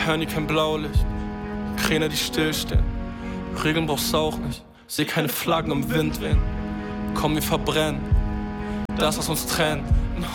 hören hier kein Blaulicht. Kräne, die stillstehen. Regeln brauchst du auch nicht. Seh keine Flaggen im Wind wehen. Komm, wir verbrennen das, was uns trennt.